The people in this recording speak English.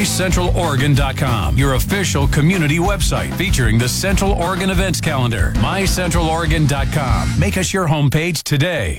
MyCentralOregon.com, your official community website featuring the Central Oregon events calendar. MyCentralOregon.com. Make us your homepage today.